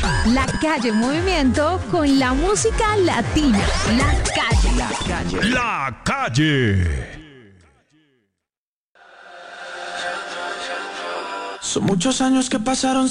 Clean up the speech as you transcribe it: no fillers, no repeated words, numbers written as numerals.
La calle en movimiento con la música latina. La calle. La calle. La calle. Son muchos años que pasaron